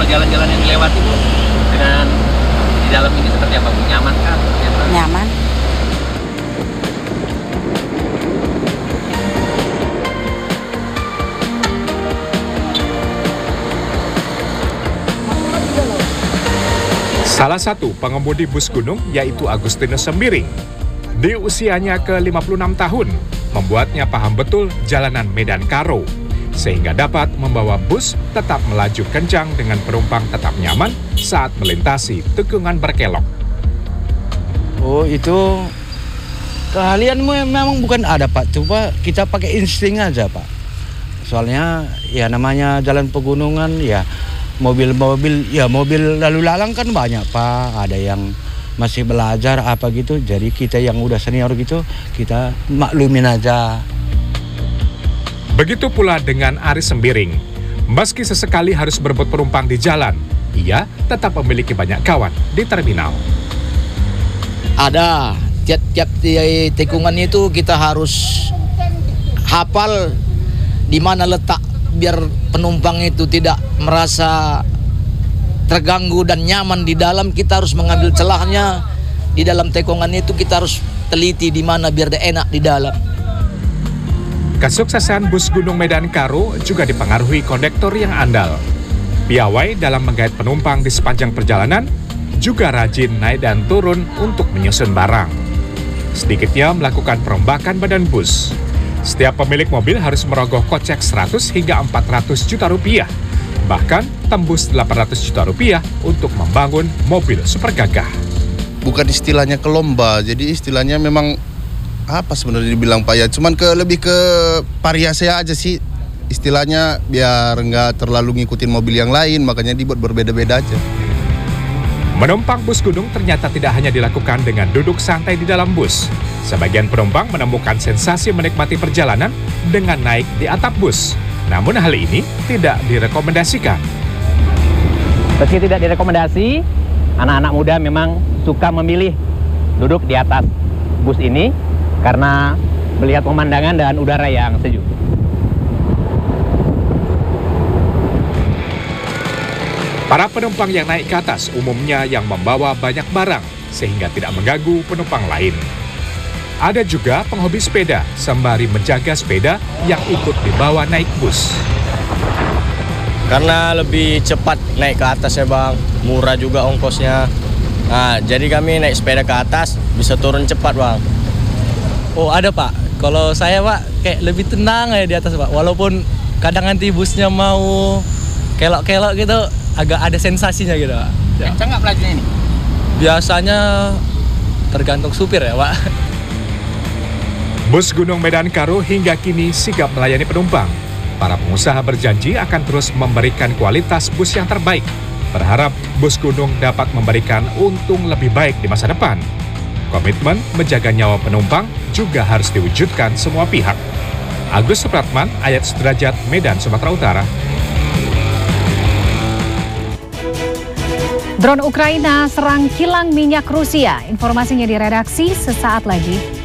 jalan-jalan yang dilewati Bu, dengan di dalam ini seperti apa Bu? Nyaman kah? Nyaman. Salah satu pengemudi bus gunung yaitu Agustinus Sembiring. Di usianya ke-56 tahun, membuatnya paham betul jalanan Medan Karo, sehingga dapat membawa bus tetap melaju kencang dengan penumpang tetap nyaman saat melintasi tikungan berkelok. Oh, itu keahlianmu memang bukan ada Pak, coba kita pakai insting aja Pak. Soalnya ya namanya jalan pegunungan ya mobil lalu lalang kan banyak Pak, ada yang masih belajar apa gitu, jadi kita yang udah senior gitu kita maklumin aja. Begitu pula dengan Aris Sembiring. Meski sesekali harus berebut penumpang di jalan, ia tetap memiliki banyak kawan di terminal. Ada, tiap-tiap tikungan itu kita harus hafal di mana letak biar penumpang itu tidak merasa terganggu dan nyaman di dalam. Kita harus mengambil celahnya di dalam tikungan itu, kita harus teliti di mana biar dia enak di dalam. Kesuksesan bus Gunung Medan Karo juga dipengaruhi kondektor yang andal. Piawai dalam menggait penumpang di sepanjang perjalanan, juga rajin naik dan turun untuk menyusun barang. Sedikitnya melakukan perombakan badan bus. Setiap pemilik mobil harus merogoh kocek 100 hingga 400 juta rupiah. Bahkan tembus 800 juta rupiah untuk membangun mobil super gagah. Bukan istilahnya ke lomba, jadi istilahnya memang apa sebenarnya dibilang Pak ya, cuman lebih ke variasi aja sih. Istilahnya biar nggak terlalu ngikutin mobil yang lain, makanya dibuat berbeda-beda aja. Menumpang bus gunung ternyata tidak hanya dilakukan dengan duduk santai di dalam bus. Sebagian penumpang menemukan sensasi menikmati perjalanan dengan naik di atap bus. Namun hal ini tidak direkomendasikan. Meski tidak direkomendasi, anak-anak muda memang suka memilih duduk di atas bus ini karena melihat pemandangan dan udara yang sejuk. Para penumpang yang naik ke atas umumnya yang membawa banyak barang sehingga tidak mengganggu penumpang lain. Ada juga penghobi sepeda sembari menjaga sepeda yang ikut dibawa naik bus. Karena lebih cepat naik ke atas ya Bang, murah juga ongkosnya. Nah, jadi kami naik sepeda ke atas bisa turun cepat Bang. Oh ada Pak, kalau saya Pak kayak lebih tenang ya di atas Pak. Walaupun kadang nanti busnya mau kelok-kelok gitu, agak ada sensasinya gitu Pak. Ya. Kencang nggak pelajunya ini? Biasanya tergantung supir ya Pak. Bus Gunung Medan Karo hingga kini sigap melayani penumpang. Para pengusaha berjanji akan terus memberikan kualitas bus yang terbaik. Berharap bus gunung dapat memberikan untung lebih baik di masa depan. Komitmen menjaga nyawa penumpang juga harus diwujudkan semua pihak. Agus Supratman, Ayat Sudrajat, Medan, Sumatera Utara. Drone Ukraina serang kilang minyak Rusia. Informasinya di redaksi sesaat lagi.